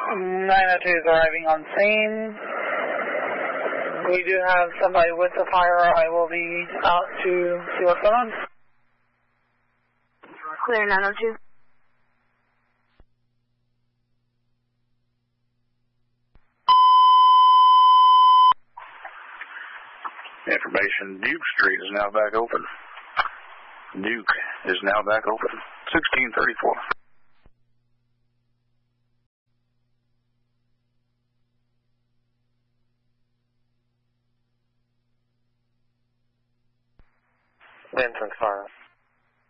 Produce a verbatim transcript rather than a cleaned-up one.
nine oh two is arriving on scene. We do have somebody with the fire. I will be out to see what's going on. Clear nine oh two. Information, Duke Street is now back open. Duke is now back open. sixteen thirty-four. Vincent Fire.